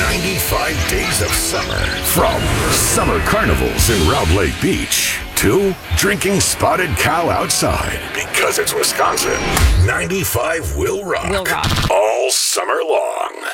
95 days of summer. From summer carnivals in Round Lake Beach to drinking spotted cow outside because it's Wisconsin. 95 will rock. Will rock. All summer long.